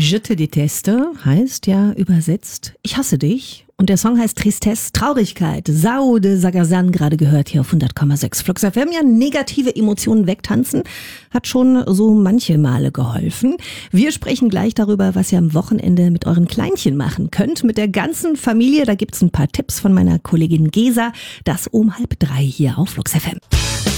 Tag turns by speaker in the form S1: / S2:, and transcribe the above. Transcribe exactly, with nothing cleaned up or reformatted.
S1: Je te déteste heißt ja übersetzt, ich hasse dich. Und der Song heißt Tristesse, Traurigkeit. Sao de Sagazan, gerade gehört hier auf hundert Komma sechs. Flux F M, ja, negative Emotionen wegtanzen, hat schon so manche Male geholfen. Wir sprechen gleich darüber, was ihr am Wochenende mit euren Kleinchen machen könnt. Mit der ganzen Familie, da gibt's ein paar Tipps von meiner Kollegin Gesa. Das um halb drei hier auf Flux F M.